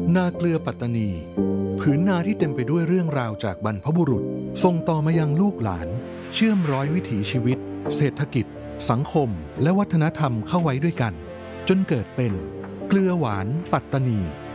นาเกลือปัตตานีผืนนาที่เต็มไปด้วยเรื่องราวจากบรรพบุรุษส่งต่อมายังลูกหลานเชื่อมร้อยวิถีชีวิตเศรษฐกิจสังคมและวัฒนธรรมเข้าไว้ด้วยกันจนเกิดเป็นเกลือหวานปัตตานี